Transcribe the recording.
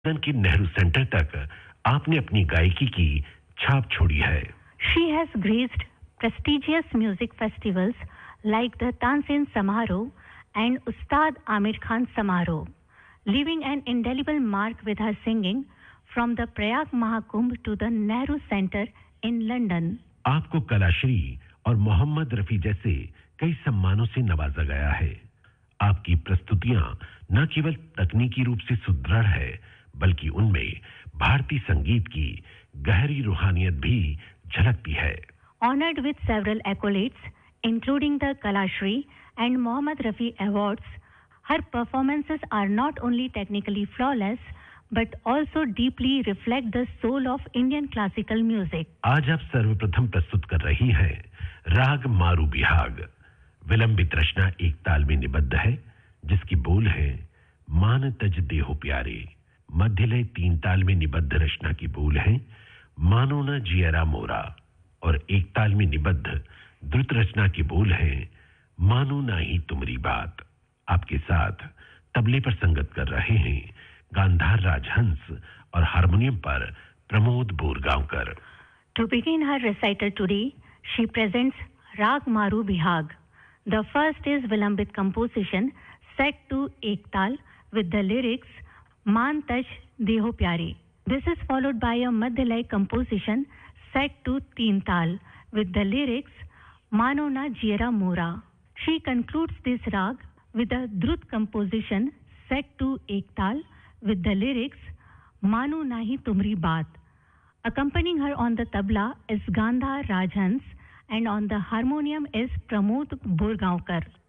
London के Nehru centre तक आपने अपनी गायकी की छाप छोड़ी है। She has graced prestigious music festivals like the Tansin Samaroh and Ustad Amir Khan Samaroh, leaving an indelible mark with her singing from the Prayag Mahakumbh to the Nehru Center in London. आपको कलाश्री और मोहम्मद रफी जैसे कई सम्मानों से नवाजा गया है। आपकी प्रस्तुतियां न केवल तकनीकी रूप से सुदृढ़ है, बल्कि उनमें भारतीय संगीत की गहरी रूहानियत भी झलकती है। Honored with several accolades, including the Kalashri and Mohammad Rafi Awards, her performances are not only technically flawless, but also deeply reflect the soul of Indian classical music. आज आप सर्वप्रथम प्रस्तुत कर रही हैं राग मारू बिहाग। विलंबित रचना एक ताल में निबद्ध है, जिसकी बोल है मान तज देहो प्यारे। मध्यलय तीन ताल में निबद्ध रचना की बोल है मानो न जियरा मोरा, और एक ताल में निबद्ध द्रुत रचना की बोल है मानो ना ही तुम्हारी बात। आपके साथ तबले पर संगत कर रहे हैं गांधार राजहंस और हारमोनियम पर Pramod Borgaonkar. To begin her recital today, she presents Rag Maru Bihag. The first is Vilambit composition set to Ektal with the lyrics Man Taj Deho Pyare. This is followed by a Madhyalay composition set to Teen Tal with the lyrics Mano Na Jiera Mora. She concludes this rag with a Drut composition set to Ektal with the lyrics Manu Nahi Tumri Baat. Accompanying her on the tabla is Gandhar Rajhans and on the harmonium is Pramod Borgaonkar.